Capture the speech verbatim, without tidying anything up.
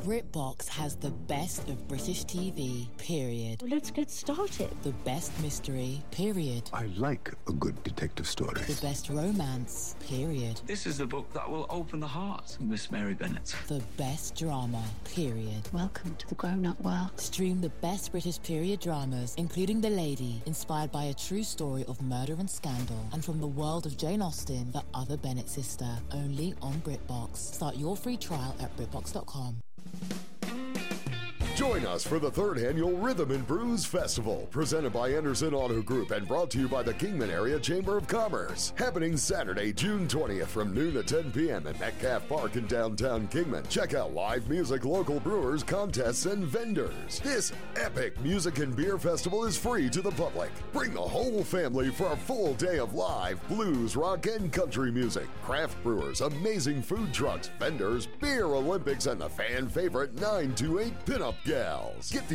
BritBox has the best of British T V, period. Well, let's get started. The best mystery, period. I like a good detective story. The best romance, period. This is the book that will open the heart of Miss Mary Bennet. The best drama, period. Welcome to the grown-up world. Stream the best British period dramas, including The Lady, inspired by a true story of murder and scandal, and from the world of Jane Austen, the other Bennet sister, only on BritBox. Start your free trial at BritBox dot com. Join us for the third annual Rhythm and Brews Festival, presented by Anderson Auto Group and brought to you by the Kingman Area Chamber of Commerce. Happening Saturday, June twentieth from noon to ten p.m. at Metcalf Park in downtown Kingman. Check out live music, local brewers, contests, and vendors. This epic music and beer festival is free to the public. Bring the whole family for a full day of live blues, rock, and country music, craft brewers, amazing food trucks, vendors, beer Olympics, and the fan favorite nine two eight pinup gals. Get the